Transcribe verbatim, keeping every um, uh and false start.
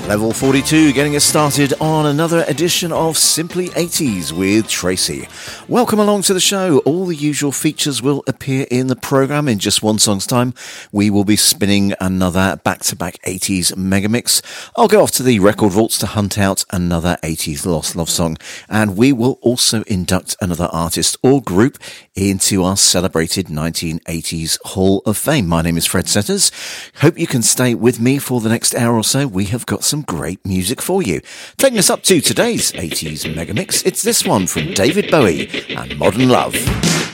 Level forty-two getting us started on another edition of Simply eighties with Tracy. Welcome along to the show. All the usual features will appear in the programme. In just one song's time, we will be spinning another back-to-back eighties megamix. I'll go off to the record vaults to hunt out another eighties lost love song. And we will also induct another artist or group into our celebrated nineteen eighties Hall of Fame. My name is Fred Setters. Hope you can stay with me for the next hour or so. We have got some great music for you. Taking us up to today's eighties megamix, it's this one from David Bowie and Modern Love.